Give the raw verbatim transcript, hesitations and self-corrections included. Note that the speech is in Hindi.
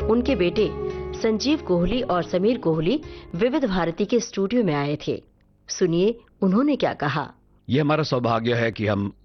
उनके बेटे संजीव कोहली और समीर कोहली विविध भारती के स्टूडियो में आए थे। सुनिए उन्होंने क्या कहा। ये हमारा सौभाग्य है कि हम